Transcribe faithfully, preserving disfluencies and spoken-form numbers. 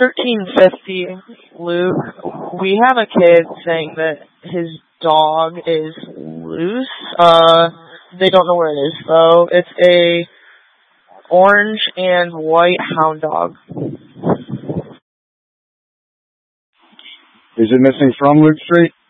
thirteen fifty, Luke. We have a kid saying that his dog is loose. Uh, they don't know where it is, though. It's a orange and white hound dog. Is it missing from Luke Street?